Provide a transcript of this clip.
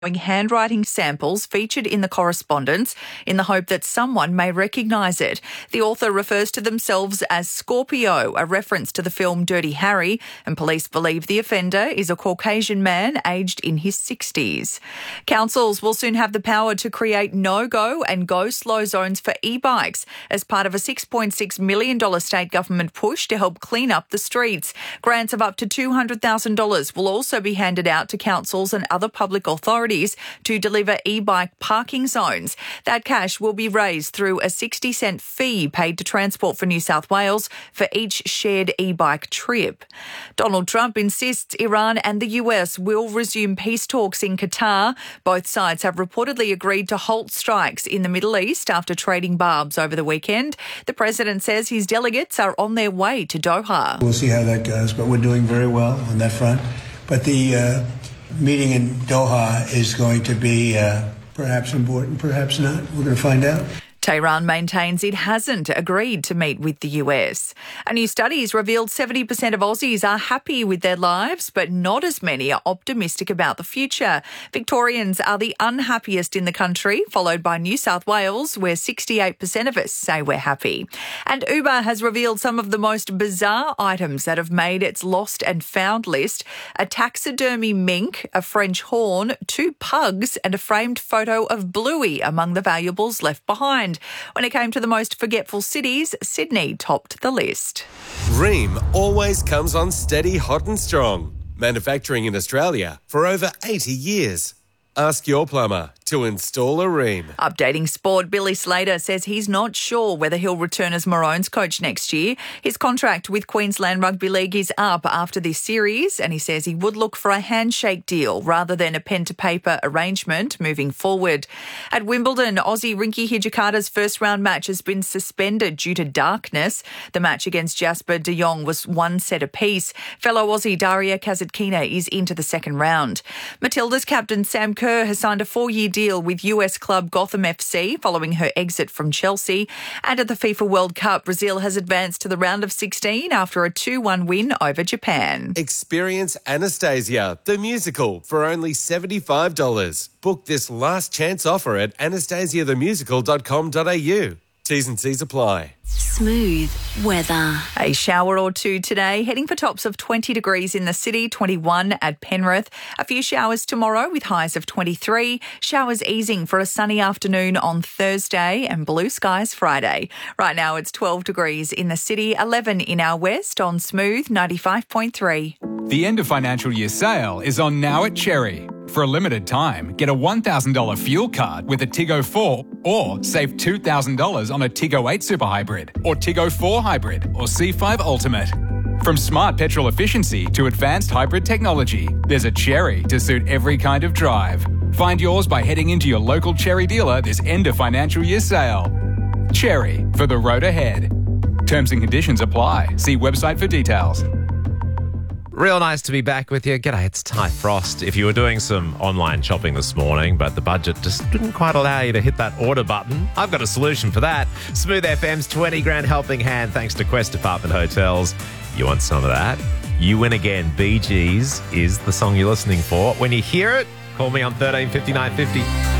handwriting samples featured in the correspondence in the hope that someone may recognise it. The author refers to themselves as Scorpio, a reference to the film Dirty Harry, and police believe the offender is a Caucasian man aged in his 60s. Councils will soon have the power to create no-go and go-slow zones for e-bikes as part of a $6.6 million state government push to help clean up the streets. Grants of up to $200,000 will also be handed out to councils and other public authorities to deliver e-bike parking zones. That cash will be raised through a 60-cent fee paid to Transport for New South Wales for each shared e-bike trip. Donald Trump insists Iran and the US will resume peace talks in Qatar. Both sides have reportedly agreed to halt strikes in the Middle East after trading barbs over the weekend. The president says his delegates are on their way to Doha. We'll see how that goes, but we're doing very well on that front. But the meeting in Doha is going to be perhaps important, perhaps not. We're going to find out. Tehran maintains it hasn't agreed to meet with the US. A new study has revealed 70% of Aussies are happy with their lives, but not as many are optimistic about the future. Victorians are the unhappiest in the country, followed by New South Wales, where 68% of us say we're happy. And Uber has revealed some of the most bizarre items that have made its lost and found list: a taxidermy mink, a French horn, 2 pugs, and a framed photo of Bluey among the valuables left behind. When it came to the most forgetful cities, Sydney topped the list. Rheem always comes on steady, hot and strong. Manufacturing in Australia for over 80 years. Ask your plumber to install a Rheem. Updating sport, Billy Slater says he's not sure whether he'll return as Maroons coach next year. His contract with Queensland Rugby League is up after this series, and he says he would look for a handshake deal rather than a pen-to-paper arrangement moving forward. At Wimbledon, Aussie Rinky Hijikata's first-round match has been suspended due to darkness. The match against Jasper de Jong was 1 set apiece. Fellow Aussie Daria Kasatkina is into the second round. Matilda's captain Sam Kerr has signed a 4-year deal with US club Gotham FC following her exit from Chelsea. And at the FIFA World Cup, Brazil has advanced to the round of 16 after a 2-1 win over Japan. Experience Anastasia, the musical, for only $75. Book this last chance offer at anastasiathemusical.com.au. T's and C's apply. Smooth weather. A shower or two today, heading for tops of 20 degrees in the city, 21 at Penrith. A few showers tomorrow with highs of 23. Showers easing for a sunny afternoon on Thursday and blue skies Friday. Right now it's 12 degrees in the city, 11 in our west on Smooth 95.3. The end of financial year sale is on now at Cherry. For a limited time, get a $1,000 fuel card with a Tiggo 4 or save $2,000 on a Tiggo 8 Super Hybrid or Tiggo 4 Hybrid or C5 Ultimate. From smart petrol efficiency to advanced hybrid technology, there's a Cherry to suit every kind of drive. Find yours by heading into your local Cherry dealer this end of financial year sale. Cherry, for the road ahead. Terms and conditions apply. See website for details. Real nice to be back with you. G'day, it's Ty Frost. If you were doing some online shopping this morning, but the budget just didn't quite allow you to hit that order button, I've got a solution for that. Smooth FM's 20 grand helping hand thanks to Quest Apartment Hotels. You want some of that? You win again. Bee Gees is the song you're listening for. When you hear it, call me on 13 59 50.